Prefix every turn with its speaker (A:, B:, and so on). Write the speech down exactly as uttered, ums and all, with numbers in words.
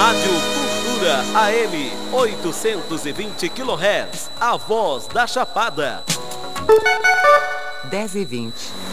A: Rádio Cultura A M oitocentos e vinte quilohertz, a voz da Chapada.
B: dez e vinte.